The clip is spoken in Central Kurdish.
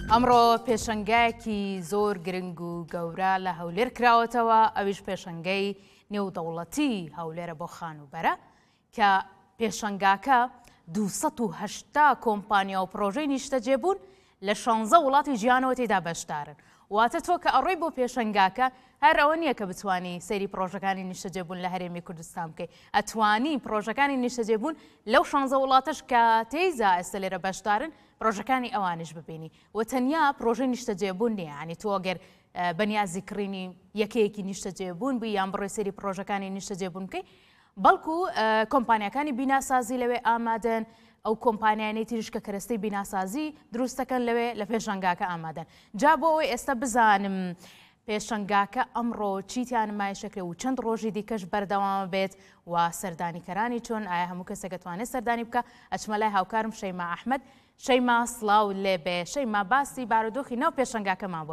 ئەمڕۆ پێشەنگایەکی زۆر گرنگ و گەورە لە هەولێر کراوەتەوە، ئەویش پێشەنگەی نێودەوڵەتی هەولێرە بۆ خانوبەرە کە پێشەنگاکە 280 کۆمپانیا و پرۆژەی نیشتەجێبوون لە 16 وڵاتی ژیانەوە تێدا بەشدارن. واتە تۆ کە ئەڕۆی بۆ پێشەنگاکە هەر ئەوە نییە کە بتوانی سەیری پرۆژەکانی نیشتەجێبوون لە هەرێمی کوردستان بکەیت، ئەتوانی پرۆژەکانی نیشتەجێبوون لەو 16 وڵاتش کە تێیدا ئێستا لێرە بەشدارن پرۆژەکانی ئەوانش ببینی. و تەنیا پرۆژەی نیشتەجێبوون نییە، یعنی تۆ ئەگەر بەنیازی کڕینی یەکەیەکی نیشتەجێبوون بووی یان بڕۆی سەیری پرۆژەکانی نیشتەجێبوون بکەیت، بەڵکو کۆمپانیەکانی بیناسازی لەوێ ئامادەن، ئەو کۆمپانیانەی تریش کە کەرەستەی بیناسازی دروستەکەن لەوێ لە پێشەنگاکە ئامادەن. جا بۆ ئەوەی ئێستا بزانم پێشەنگاکە ئەمڕۆ چیتیان نمایشەکرێ و چەند ڕۆژی دیکەش بەردەوام بێت و سەردانیکەرانی چۆن، ئایا هەموو کەسێک دەتوانێت سەردانی بکە؟ ئەچمە لای هاوکارم شەیما ئەحمەد. شەیما سڵاو لێبێ. شەیما باسی بارودۆخی ناو پێشەنگاکەمان بۆ